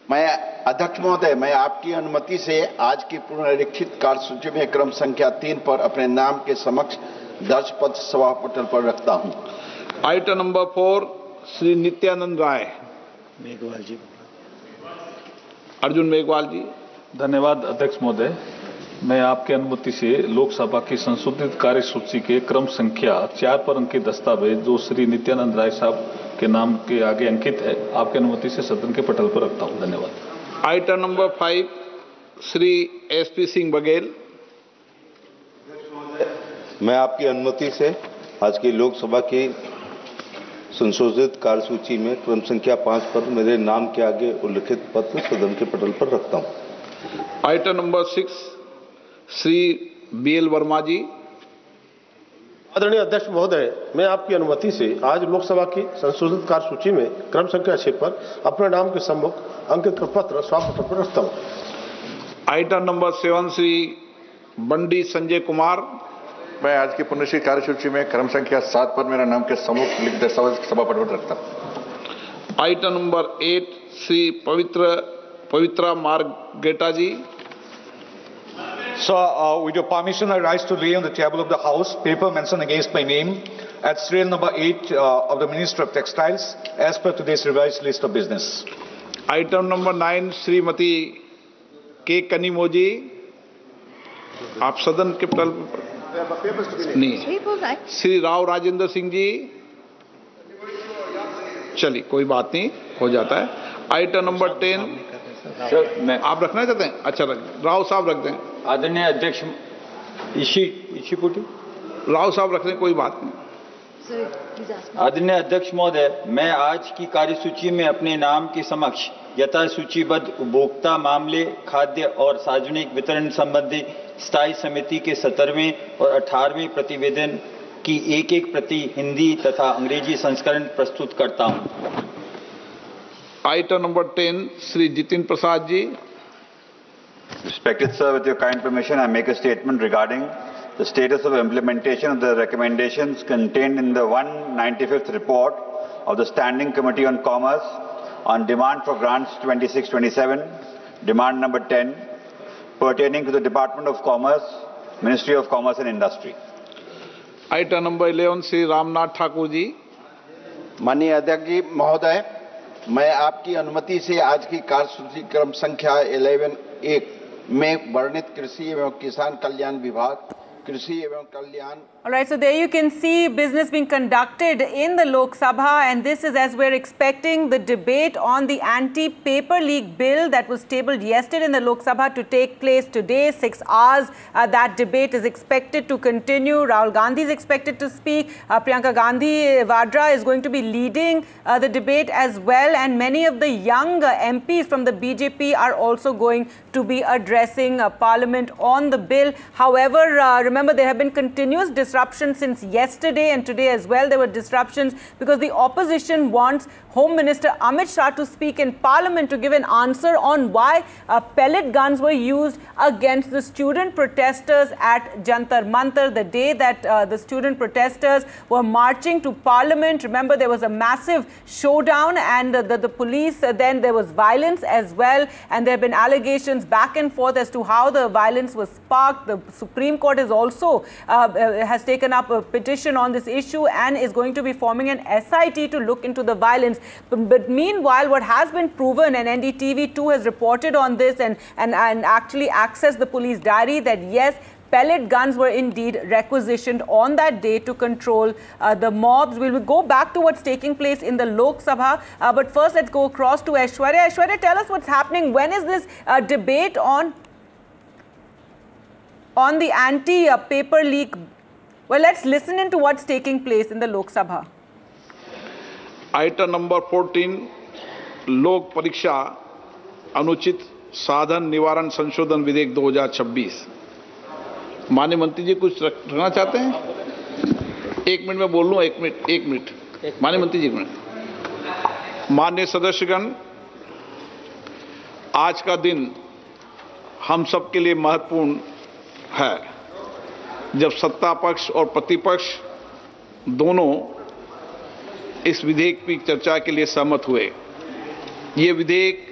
मैं अध्यक्ष महोदय, मैं आपकी अनुमति से आज की पुनरीक्षित कार्यसूची में क्रम संख्या 3 पर अपने नाम के समक्ष दर्ज पत्र सभा पटल पर रखता हूं। Item number 4 Shri Nityanand Rai. मेघवाल जी। अर्जुन मेघवाल जी। धन्यवाद अध्यक्ष महोदय। मैं आपकी अनुमति से लोकसभा की संशोधित कार्यसूची के क्रम संख्या 4 पर अंकित दस्तावेज जो श्री नित्यानंद राय साहब के नाम के आगे अंकित है, आपकी अनुमति से सदन के पटल पर रखता हूं। धन्यवाद। Item number 5 Shri SP Singh Baghel. मैं आपकी अनुमति से आज की लोकसभा की संशोधित कार्यसूची में क्रम संख्या 5 पर मेरे नाम के आगे उल्लिखित पत्र सदन के पटल पर रखता हूं। Item number 6 Shri BL Verma जी। आदरणीय अध्यक्ष महोदय, मैं आपकी अनुमति से आज लोकसभा की संशोधित कार्यसूची में क्रम संख्या 6 पर अपने नाम के सम्मुख अंकित पत्र सभा पटल पर रखता हूं। Item number 7 Shri Bandi Sanjay Kumar. मैं आज की पुनरीक्षित कार्यसूची में क्रम संख्या 7 पर मेरा नाम के सम्मुख लिखित दस्तावेज सभा पटल पर रखता हूं। Item number 8 Shri Pavitra Margarita ji. So, with your permission, I rise to lay on the table of the House paper mentioned against my name at serial number 8 of the Minister of Textiles as per today's revised list of business. Item number 9 Shrimati के कनीमोजी। आप सदन के पटल नहीं। श्री राव राजेंद्र सिंह जी। चलिए कोई बात नहीं, हो जाता है। आइटम नंबर 10 आप रखना चाहते हैं? अच्छा, राव साहब रख दें। आदरणीय अध्यक्ष राव साहब रख दें, कोई बात नहीं। आदरणीय अध्यक्ष महोदय, मैं आज की कार्यसूची में अपने नाम के समक्ष यथा सूचीबद्ध उपभोक्ता मामले, खाद्य और सार्वजनिक वितरण संबंधी स्थायी समिति के 17वें और 18वें प्रतिवेदन की एक प्रति हिंदी तथा अंग्रेजी संस्करण प्रस्तुत करता हूं। Item number 10 Shri Jitin Prasad ji. Respected sir, with your kind permission, I make a statement regarding the status of implementation of the recommendations contained in the 195th report of the Standing Committee on Commerce on demand for grants 2627, demand number 10, pertaining to the Department of Commerce, Ministry of Commerce and Industry. Item number 11 Shri Ramnath Thakur ji. माननीय अध्यक्ष जी महोदय, मैं आपकी अनुमति से आज की कार्यसूची क्रम संख्या 11(1) में वर्णित कृषि एवं किसान कल्याण विभाग, कृषि एवं कल्याण। All right, so there you can see business being conducted in the Lok Sabha, and this is as we're expecting the debate on the anti-paper leak bill that was tabled yesterday in the Lok Sabha to take place today, 6 hours. That debate is expected to continue. Rahul Gandhi is expected to speak. Priyanka Gandhi Vadra is going to be leading the debate as well, and many of the young MPs from the BJP are also going to be addressing Parliament on the bill. However, remember there have been continuous disruptions since yesterday, and today as well there were disruptions because the opposition wants Home Minister Amit Shah to speak in Parliament to give an answer on why pellet guns were used against the student protesters at Jantar Mantar the day that the student protesters were marching to Parliament. Remember, there was a massive showdown, and the police, then there was violence as well, and there have been allegations back and forth as to how the violence was sparked. The Supreme Court is also has taken up a petition on this issue and is going to be forming an SIT to look into the violence. But meanwhile, what has been proven, and NDTV too has reported on this and actually accessed the police diary, that yes, pellet guns were indeed requisitioned on that day to control the mobs. We will go back to what's taking place in the Lok Sabha. But first, let's go across to Aishwarya. Aishwarya, tell us what's happening. When is this debate on the anti-paper leak? Well, let's listen into what's taking place in the Lok Sabha. Item number 14 लोक परीक्षा अनुचित साधन निवारण संशोधन विधेयक 2026। माननीय मंत्री जी कुछ रखना चाहते हैं? 1 मिनट में बोल लूँ। 1 मिनट माननीय मंत्री जी, 1 मिनट। माननीय सदस्यगण, आज का दिन हम सब के लिए महत्वपूर्ण है जब सत्ता पक्ष और प्रतिपक्ष दोनों इस विधेयक की चर्चा के लिए सहमत हुए। ये विधेयक